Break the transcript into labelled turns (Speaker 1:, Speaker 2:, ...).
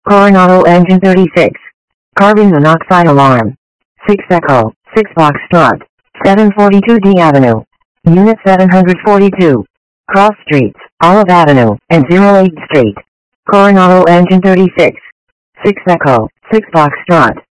Speaker 1: Coronado Engine 36. Carbon monoxide alarm. 6 Echo, 6 Foxtrot. 742D Avenue. Unit 742. Cross Streets, Olive Avenue, and 08th Street. Coronado Engine 36. 6 Echo, 6 Foxtrot.